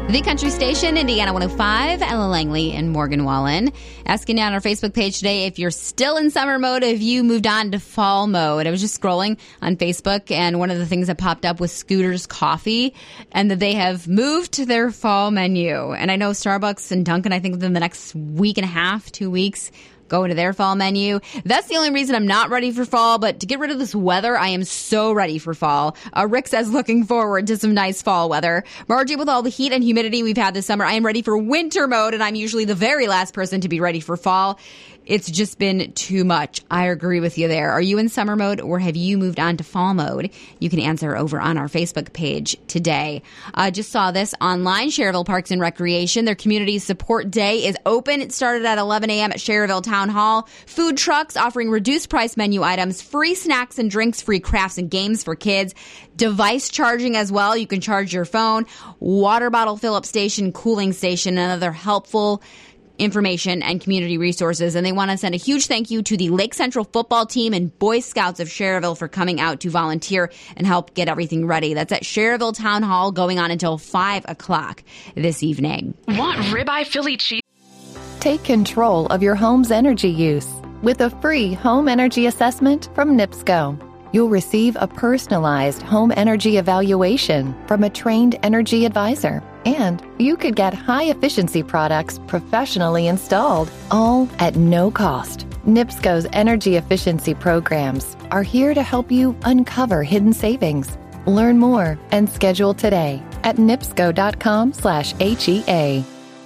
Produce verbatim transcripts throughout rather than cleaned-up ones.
The Country Station, Indiana one oh five, Ella Langley and Morgan Wallen. Asking on our Facebook page today if you're still in summer mode, if you moved on to fall mode. I was just scrolling on Facebook, and one of the things that popped up was Scooter's Coffee, and that they have moved to their fall menu. And I know Starbucks and Dunkin', I think within the next week and a half, two weeks, go into their fall menu. That's the only reason I'm not ready for fall, but to get rid of this weather, I am so ready for fall. Uh, Rick says looking forward to some nice fall weather. Margie, with all the heat and humidity we've had this summer, I am ready for winter mode, and I'm usually the very last person to be ready for fall. It's just been too much. I agree with you there. Are you in summer mode, or have you moved on to fall mode? You can answer over on our Facebook page today. I uh, just saw this online. Cherryville Parks and Recreation, their community support day is open. It started at eleven a.m. at Cherryville Town Hall. Food trucks offering reduced price menu items, free snacks and drinks, free crafts and games for kids. Device charging as well. You can charge your phone. Water bottle fill-up station, cooling station, and other helpful information and community resources. And they want to send a huge thank you to the Lake Central football team and Boy Scouts of Cherryville for coming out to volunteer and help get everything ready. That's at Cherryville Town Hall, going on until five o'clock this evening. Want ribeye Philly cheese? Take control of your home's energy use with a free home energy assessment from NIPSCO. You'll receive a personalized home energy evaluation from a trained energy advisor. And you could get high-efficiency products professionally installed, all at no cost. NIPSCO's energy efficiency programs are here to help you uncover hidden savings. Learn more and schedule today at nipsco.com slash HEA.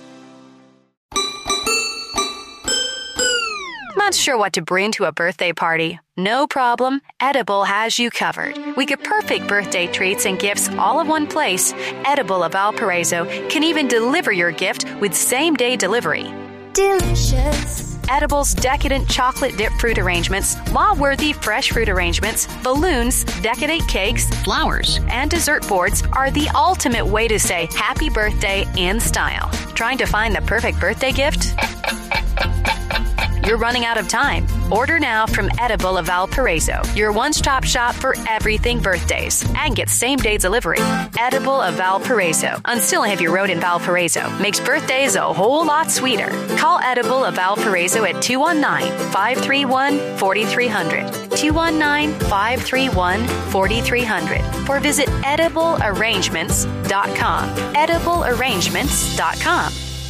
Not sure what to bring to a birthday party? No problem. Edible has you covered. We get perfect birthday treats and gifts all in one place. Edible of Valparaiso can even deliver your gift with same-day delivery. Delicious. Edible's decadent chocolate dip fruit arrangements, law-worthy fresh fruit arrangements, balloons, decadent cakes, flowers, and dessert boards are the ultimate way to say happy birthday in style. Trying to find the perfect birthday gift? You're running out of time. Order now from Edible of Valparaiso, your one-stop shop for everything birthdays, and get same-day delivery. Edible of Valparaiso on Still Heavy Road in Valparaiso makes birthdays a whole lot sweeter. Call Edible of Valparaiso at two one nine, five three one, four three zero zero, two one nine, five three one, four three zero zero, or visit edible arrangements dot com. edible arrangements dot com.